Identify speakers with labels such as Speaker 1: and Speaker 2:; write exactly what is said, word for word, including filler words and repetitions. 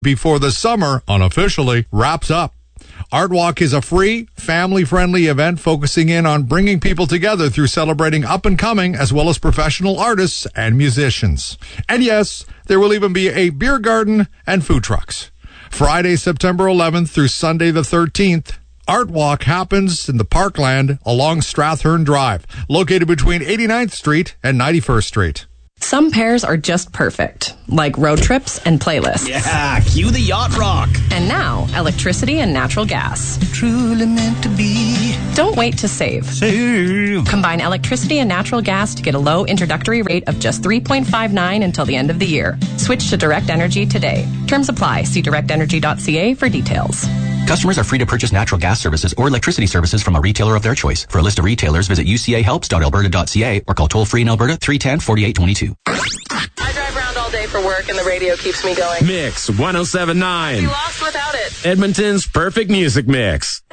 Speaker 1: before the summer unofficially wraps up. Art Walk is a free, family-friendly event focusing in on bringing people together through celebrating up-and-coming as well as professional artists and musicians. And yes, there will even be a beer garden and food trucks. Friday, September eleventh through Sunday the thirteenth, Art Walk happens in the Parkland along Strathern Drive, located between eighty-ninth Street and ninety-first Street.
Speaker 2: Some pairs are just perfect, like road trips and playlists.
Speaker 3: Yeah, cue the yacht rock.
Speaker 2: And now, electricity and natural gas.
Speaker 3: Truly meant to be.
Speaker 2: Don't wait to save.
Speaker 3: Save.
Speaker 2: Combine electricity and natural gas to get a low introductory rate of just three point five nine until the end of the year. Switch to Direct Energy today. Terms apply. See direct energy dot c a for details.
Speaker 4: Customers are free to purchase natural gas services or electricity services from a retailer of their choice. For a list of retailers, visit u c a helps dot alberta dot c a or call toll-free in Alberta three one zero, four eight two two.
Speaker 5: I drive around all day for work and the radio keeps me going.
Speaker 6: Mix one oh seven point nine.
Speaker 5: Be lost without it.
Speaker 6: Edmonton's perfect music mix.